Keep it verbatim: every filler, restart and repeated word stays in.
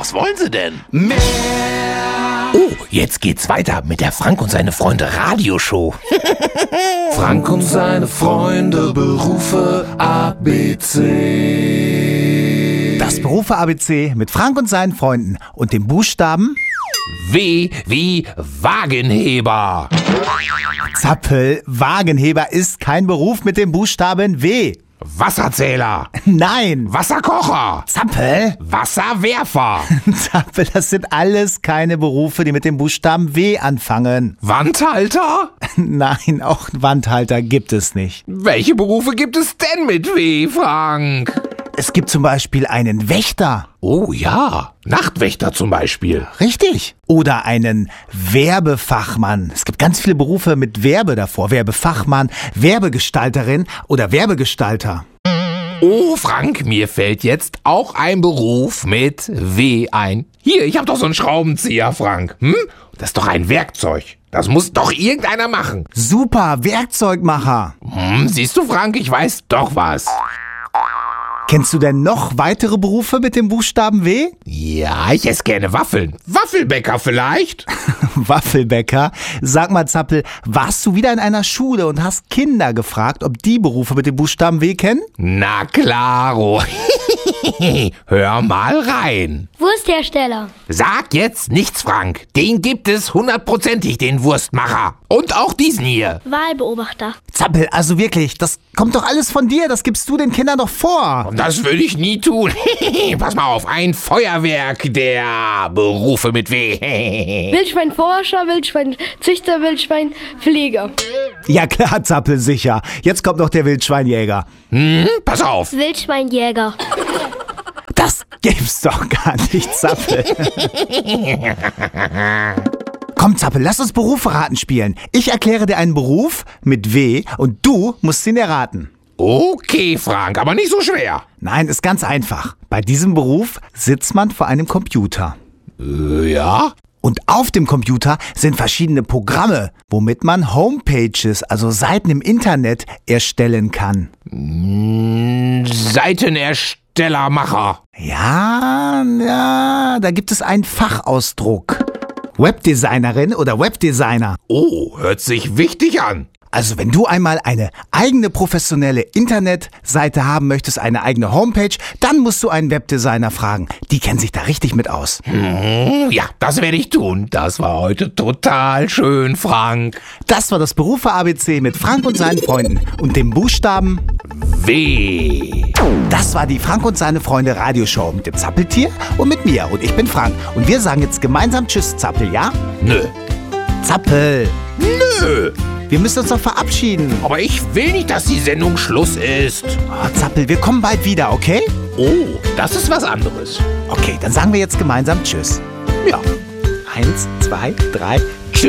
Was wollen Sie denn? Mehr. Oh, jetzt geht's weiter mit der Frank und seine Freunde Radioshow. Frank und seine Freunde, Berufe A B C. Das Berufe A B C mit Frank und seinen Freunden und dem Buchstaben W wie Wagenheber. Zappel. Wagenheber ist kein Beruf mit dem Buchstaben W. Wasserzähler. Nein. Wasserkocher. Zappel. Wasserwerfer. Zappel, das sind alles keine Berufe, die mit dem Buchstaben W anfangen. Wandhalter? Nein, auch Wandhalter gibt es nicht. Welche Berufe gibt es denn mit W, Frank? Es gibt zum Beispiel einen Wächter. Oh ja, Nachtwächter zum Beispiel. Richtig. Oder einen Werbefachmann. Es gibt ganz viele Berufe mit Werbe davor. Werbefachmann, Werbegestalterin oder Werbegestalter. Oh, Frank, mir fällt jetzt auch ein Beruf mit W ein. Hier, ich hab doch so einen Schraubenzieher, Frank. Hm? Das ist doch ein Werkzeug. Das muss doch irgendeiner machen. Super, Werkzeugmacher. Hm, siehst du, Frank, ich weiß doch was. Kennst du denn noch weitere Berufe mit dem Buchstaben W? Ja, ich esse gerne Waffeln. Waffelbäcker vielleicht? Waffelbäcker. Sag mal, Zappel, warst du wieder in einer Schule und hast Kinder gefragt, ob die Berufe mit dem Buchstaben W kennen? Na klaro. Hör mal rein. Wursthersteller. Sag jetzt nichts, Frank. Den gibt es hundertprozentig, den Wurstmacher. Und auch diesen hier. Wahlbeobachter. Zappel, also wirklich, das kommt doch alles von dir, das gibst du den Kindern doch vor. Das würde ich nie tun. Pass mal auf, ein Feuerwerk der Berufe mit W. Wildschweinforscher, Wildschweinzüchter, Wildschweinpfleger. Ja klar, Zappel, sicher. Jetzt kommt noch der Wildschweinjäger. Hm, pass auf. Wildschweinjäger. Das gibt's doch gar nicht, Zappel. Komm, Zappel, lass uns Berufe raten spielen. Ich erkläre dir einen Beruf mit W und du musst ihn erraten. Okay, Frank, aber nicht so schwer. Nein, ist ganz einfach. Bei diesem Beruf sitzt man vor einem Computer. Äh, ja? Und auf dem Computer sind verschiedene Programme, womit man Homepages, also Seiten im Internet, erstellen kann. Hm, Seitenerstellermacher. Ja, ja, da gibt es einen Fachausdruck. Webdesignerin oder Webdesigner. Oh, hört sich wichtig an. Also wenn du einmal eine eigene professionelle Internetseite haben möchtest, eine eigene Homepage, dann musst du einen Webdesigner fragen. Die kennen sich da richtig mit aus. Hm, ja, das werde ich tun. Das war heute total schön, Frank. Das war das Berufe A B C mit Frank und seinen Freunden und dem Buchstaben W. Das war die Frank und seine Freunde Radioshow mit dem Zappeltier und mit mir. Und ich bin Frank. Und wir sagen jetzt gemeinsam Tschüss, Zappel, ja? Nö. Zappel. Nö. Wir müssen uns doch verabschieden. Aber ich will nicht, dass die Sendung Schluss ist. Oh, Zappel, wir kommen bald wieder, okay? Oh, das ist was anderes. Okay, dann sagen wir jetzt gemeinsam Tschüss. Ja. Eins, zwei, drei.